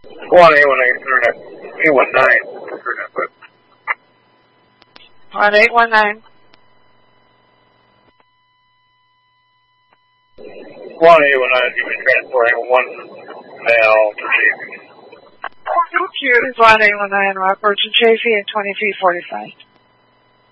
One internet, 819 internet, but 1819. 1819, you've been transporting one male to Chafee. Thank you. 1819, Rockbridge and Chafee at 20 feet 45.